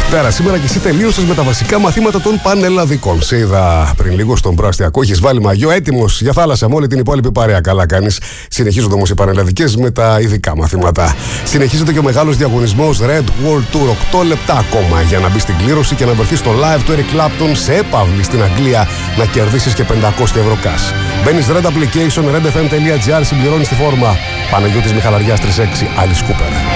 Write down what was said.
Πέρα σήμερα και εσύ τελείωσες με τα βασικά μαθήματα των πανελλαδικών. Σε είδα πριν λίγο στον προαστιακό. Έχεις βάλει μαγιό, έτοιμος για θάλασσα με όλη την υπόλοιπη παρέα. Καλά κάνεις. Συνεχίζονται όμως οι πανελλαδικές με τα ειδικά μαθήματα. Συνεχίζεται και ο μεγάλος διαγωνισμός Red World Tour. 8 λεπτά ακόμα για να μπει στην κλήρωση και να βρεθείς στο live του Eric Clapton σε έπαυλη στην Αγγλία να κερδίσεις και 500 ευρώ cash. Μπαίνεις Red Application, redfm.gr, συμπληρώνεις τη φόρμα. Παναγιώτης Μιχαλαριάς 36, Alice Cooper.